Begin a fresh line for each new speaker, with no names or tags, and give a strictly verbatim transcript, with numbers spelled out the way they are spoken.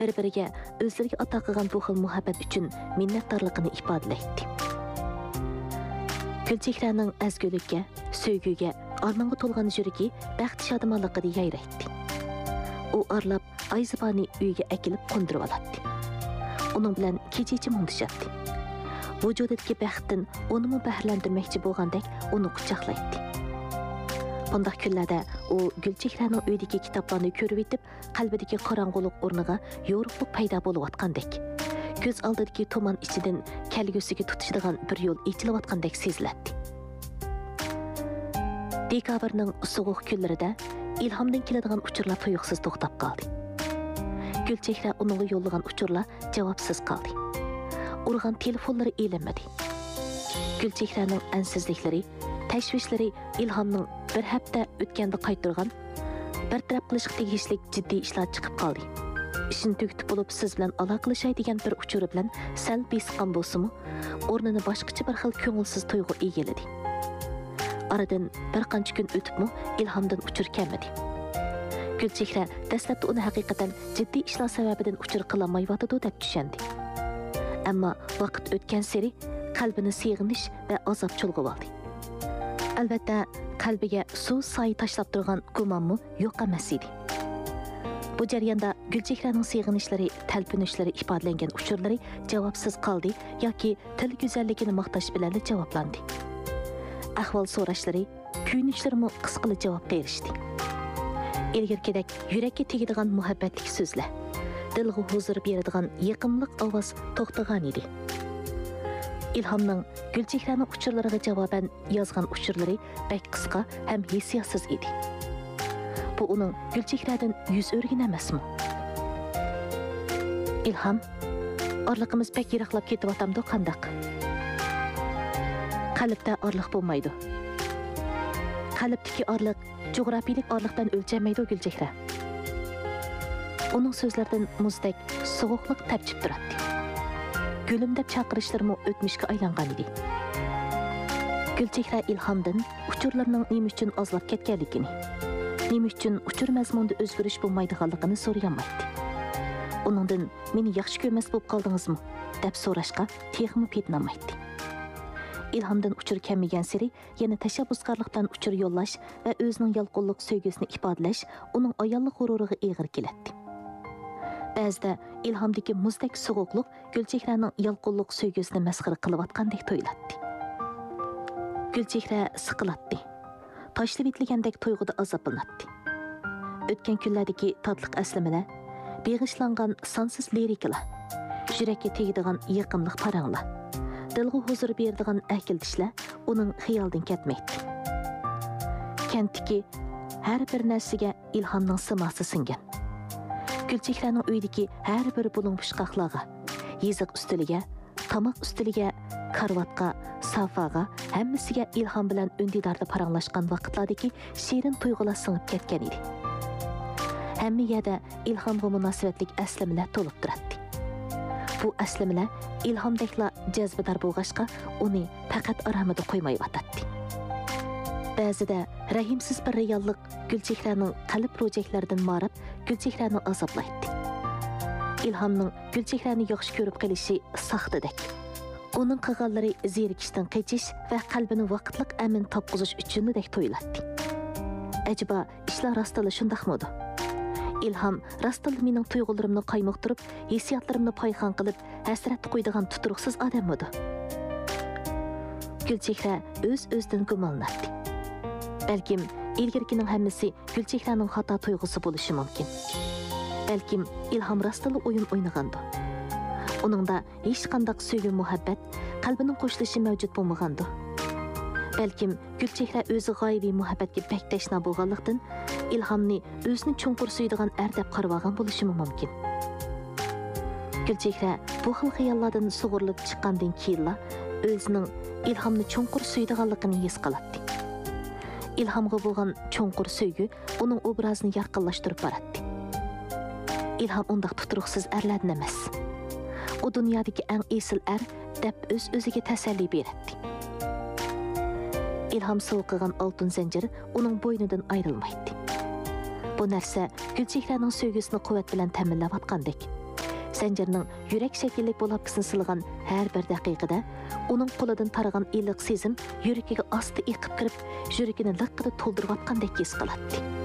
bir-biriga o'zlariga ato qilgan bu xil muhabbat uchun minnatdorligini ifodalaydi. Gulchehraning azgulikka, sevgiga, armonga to'lgan yuragi baxt shodamonligida yayraydi. U arlab Ayzibani uyga akilib qo'ndirib oladi. Uning bilan kecha-kecha mundishadi. Vujudidagi baxtdan uni bahrandirmoqchi bo'lgandek uni quchoqlaydi. Bunday kunlarda u Gulchehraning uyidagi kitoblarni ko'rib etib, qalbidagi qorong'ulik o'rniga yorug'lik paydo bo'lib atgandek. Ko'z oldidagi tuman ichidan kelgusiga tutishadigan bir yo'l echilayotgandek seziladi. Dekabrning sovuq kunlarida ilhomdan keladigan uchurlar tuyuqsiz to'xtab qoldi. Gulchehra uningga yo'llagan uchurlar javobsiz qoldi. Urgan telefonlari elinmadi. Gulchehraning ansizliklari, tashvishlari ilhomning bir hafta o'tganda qaytirgan, bartaraf qilishga tegishli jiddiy ishlar chiqib qoldi. Ishini tugitib bo'lib siz bilan aloqalashay degan bir uchuri bilan sal besiqqan bo'lsa-mu, o'rnini boshqacha bir xil ko'ngilsiz tuyg'u egalladi. Aradan bir qancha kun o'tibmi, ilhomdan uchur kelmadi. Gulchehra dastlabda uni haqiqatan jiddiy ishlar sababidan uchur qilolmayotdi deb tushundi. Ammo vaqt o'tgan sari qalbini seg'inish va azob chulg'ib oldi. Albatta, qalbiga suv soy tashlab turgan gumonmi yo'q emas edi. Bu jarayonda Gulchehraning seg'inishlari, talpinishlari ifodalangan uchurlari javobsiz qoldi yoki til go'zalligini maqtash bilan javoblandi. Ahvol so'rashlari, kuyunishlari qisqali javobga erishdi. Ilgirkidek yurakka tegadigan muhabbatlik so'zlar, dilga huzur beradigan yaqinlik ovoz to'xtagan edi. Ilhomning Gulchehraning uchurlariga javoban yozgan uchurlari bak qisqa ham hissiyotsiz edi. Bu uning Gulchehradan yuz o'rgin emasmi? Ilhom, orliqimiz pek yiroqlab ketyapti qandaq? Qalbda orliq bo'lmaydi. Qalbdagi orliq jo'grafiyalik orliqdan o'lchanmaydi Gulchehra. Uning so'zlaridan muzdek sovuqlik tapchib turadi. Gülüm deb chaqirishlarmi o'tmishga aylangan edi. Gulchehra ilhomdan uchurlarning nima uchun ozlab ketganligini, nima uchun uchur mazmunida o'zgarish bo'lmaydiganligini so'ramaydi. Uningdan meni yaxshi ko'rmas bo'lib qoldingizmi deb so'rashga texmi petnamaydi. Ilhomdan uchur kelmagan sari yana tashabbuskorlikdan uchur yo'llash va o'zining yalqonlik sevgisini ifodalash uning ayollik g'ururiga eg'ir keladi. Ba'zida ilhomdagi muzdek sovuqlik Gulchehraning yalqonlik sevgisini masxara qilayotgandek tuyuladi. Gulchehra siqiladi. Tashlab etilgandek tuyg'uda azoblanadi. O'tgan kunlardagi tatliq aslamalar, beg'ishlangan sonsiz lirikalar, yurakka tegadigan yaqinlik paranglar, dilga huzur beradigan akildishlar uning xiyoldan ketmaydi. Kentdagi har bir narsaga ilhomning simosi singan. Gulchehraning uyidagi har bir bulung pushqoqlarga, yeziq ustiliga, tomoq ustiliga, karvatga, sofaga, hammasiga ilhom bilan undidarda paranglashgan vaqtlardagi shirin tuyg'ular singib ketgan edi. Hamma yerda ilhomga munosabatlik aslamalar to'lib turadi. Bu aslamalar ilhomdekla jazbador bo'lg'ashqa uni faqat aramida qo'ymay o'tadi. Ba'zida rahimsiz bir reallik Gulchehraning qalb ro'jaklaridan marab Gulchehrani azoblaydi. Ilhomning Gulchehrani yaxshi ko'rib qilishi saxtadek. Uning qilganlari zerikishdan qochish va qalbini vaqtliq amin topqizish uchundek tuyuladi. Acaba ishlar rostila shundaqmidi? Ilhom rostila mening tuyg'ularimni qaymoqtirib, hissiyotlarimni payxon qilib, hasrat qo'ydigan tuturuqsiz odammidi? Gulchehra o'z-o'zidan gumonlanadi. Balkim ilgirkining hammasi Gulchehraning xato tuyg'usi bo'lishi mumkin. Balkim ilhom rostila o'yin o'ynagandir. Uningda hech qanday sevgi muhabbat, qalbining qo'shilishi mavjud bo'lmagandir. Balkim Gulchehra o'zi g'oyaviy muhabbatga bak tashna bo'lganlikdan ilhomni o'zini cho'nqur suydigan er deb qaragan bo'lishi mumkin. Gulchehra bu xil xayollardan sug'urilib chiqqandan keyin o'zining ilhomni cho'nqur suydiganligini his qiladi. Ilhomga bo'lgan cho'nqur sevgi uning obrazini yarqinlashtirib boradi. Ilhom undaq tuturuqsiz erlardan emas. U dunyodagi eng esil er deb o'z-o'ziga tasalli beradi. Ilhom so'qigan oltin zanjir uning bo'ynidan ayrilmaydi. Bu narsa Gulchehraning sevgisini quvvat bilan ta'minlayotgandek, Sanjarning yurak shaklli bo'lapkisini silgan har bir daqiqada uning qo'lidan taragan iliq sezim yuragiga asta eqib kirib, yuragini liqqida to'ldirib atgandek his qiladi.